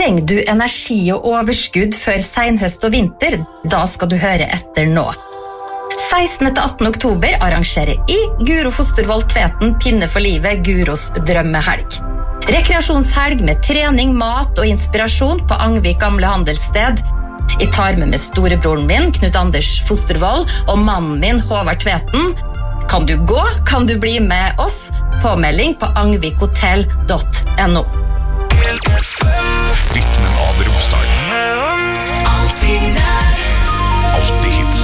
Trenger du energi og overskudd før senhøst og vinter? Da skal du høre etter nå. 16. til 18. oktober arrangerer Guro Fostervold Tveten Pinne for livet Guros drømmehelg. Rekreasjonshelg med trening, mat og inspirasjon på Angvik gamle handelssted. Jeg tar med storebroren min, Knut Anders Fostervold, og mannen min, Håvard Tveten. Kan du gå? Kan du bli med oss? Påmelding på angvikhotell.no. Rytmen av Romsdal. Alltid der. Alltid